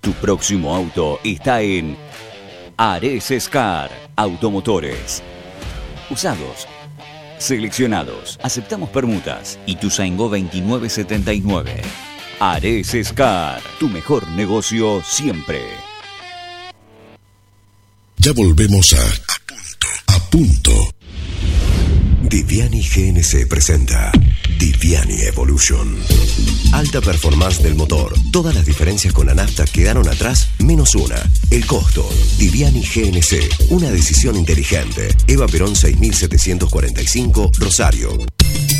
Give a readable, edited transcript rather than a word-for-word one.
Tu próximo auto está en Ares Car Automotores. Usados, seleccionados, aceptamos permutas. Ituzaingó 2979. Ares Car, tu mejor negocio siempre. Ya volvemos a punto. Diviani GNC presenta Diviani Evolution. Alta performance del motor. Todas las diferencias con la nafta quedaron atrás, menos una. El costo. Diviani GNC. Una decisión inteligente. Eva Perón 6745, Rosario.